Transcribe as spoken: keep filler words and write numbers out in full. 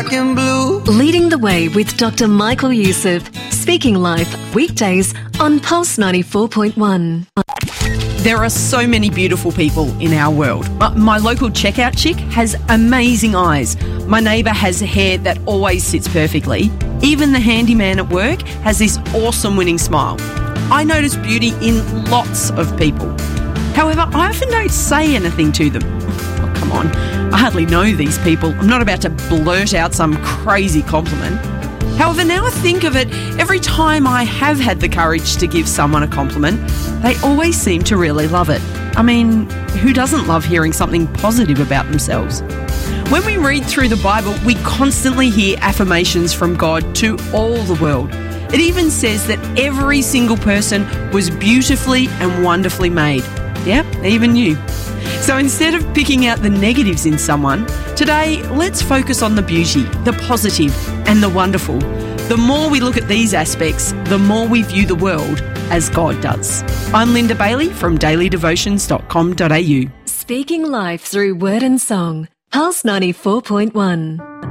Blue. Leading the way with Doctor Michael Youssef. Speaking Life, weekdays on Pulse ninety-four point one. There are so many beautiful people in our world. My local checkout chick has amazing eyes. My neighbour has hair that always sits perfectly. Even the handyman at work has this awesome winning smile. I notice beauty in lots of people. However, I often don't say anything to them. Oh, come on. I hardly know these people. I'm not about to blurt out some crazy compliment. However, now I think of it, every time I have had the courage to give someone a compliment, they always seem to really love it. I mean, who doesn't love hearing something positive about themselves? When we read through the Bible, we constantly hear affirmations from God to all the world. It even says that every single person was beautifully and wonderfully made. Yeah, even you. So instead of picking out the negatives in someone, today let's focus on the beauty, the positive and the wonderful. The more we look at these aspects, the more we view the world as God does. I'm Linda Bailey from daily devotions dot com dot a u. Speaking Life through word and song. Pulse ninety-four point one.